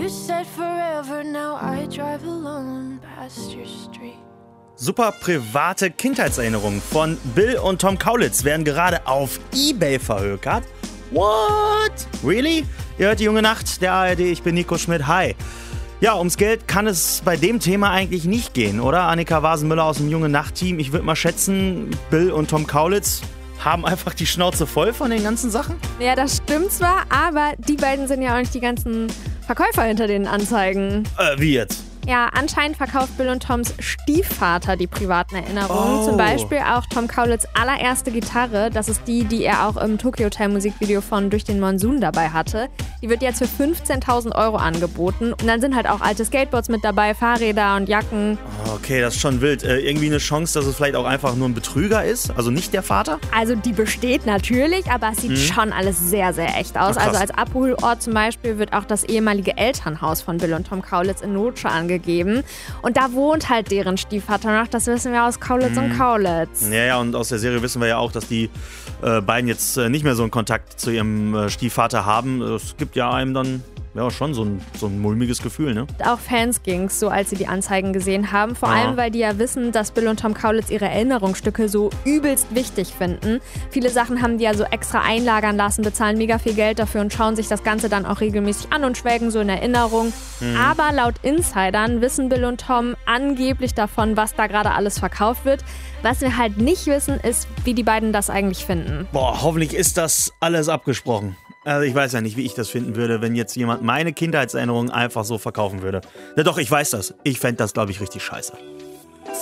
You said forever, now I drive alone past your street. Super private Kindheitserinnerungen von Bill und Tom Kaulitz werden gerade auf eBay verhökert. What? Really? Ihr hört die junge Nacht der ARD, ich bin Nico Schmidt, hi. Ja, ums Geld kann es bei dem Thema eigentlich nicht gehen, oder? Annika Wasenmüller aus dem junge Nacht-Team, ich würde mal schätzen, Bill und Tom Kaulitz haben einfach die Schnauze voll von den ganzen Sachen? Ja, das stimmt zwar, aber die beiden sind ja auch nicht die ganzen Verkäufer hinter den Anzeigen. Wie jetzt? Ja, anscheinend verkauft Bill und Toms Stiefvater die privaten Erinnerungen. Oh. Zum Beispiel auch Tom Kaulitz' allererste Gitarre. Das ist die er auch im Tokyo Hotel Musikvideo von Durch den Monsun dabei hatte. Die wird jetzt für 15.000 € angeboten. Und dann sind halt auch alte Skateboards mit dabei, Fahrräder und Jacken. Okay, das ist schon wild. Irgendwie eine Chance, dass es vielleicht auch einfach nur ein Betrüger ist? Also nicht der Vater? Also die besteht natürlich, aber es sieht schon alles sehr, sehr echt aus. Ach, krass. Also als Abholort zum Beispiel wird auch das ehemalige Elternhaus von Bill und Tom Kaulitz in Lotsche angegeben. Und da wohnt halt deren Stiefvater noch. Das wissen wir aus Kaulitz und Kaulitz. Ja, und aus der Serie wissen wir ja auch, dass die beiden jetzt nicht mehr so einen Kontakt zu ihrem Stiefvater haben. Es gibt ja einem dann schon so ein mulmiges Gefühl, ne? Auch Fans ging's so, als sie die Anzeigen gesehen haben. Vor allem, weil die ja wissen, dass Bill und Tom Kaulitz ihre Erinnerungsstücke so übelst wichtig finden. Viele Sachen haben die ja so extra einlagern lassen, bezahlen mega viel Geld dafür und schauen sich das Ganze dann auch regelmäßig an und schwelgen so in Erinnerung. Aber laut Insidern wissen Bill und Tom angeblich davon, was da gerade alles verkauft wird. Was wir halt nicht wissen, ist, wie die beiden das eigentlich finden. Boah, hoffentlich ist das alles abgesprochen. Also ich weiß ja nicht, wie ich das finden würde, wenn jetzt jemand meine Kindheitserinnerungen einfach so verkaufen würde. Na doch, ich weiß das. Ich fände das, glaube ich, richtig scheiße.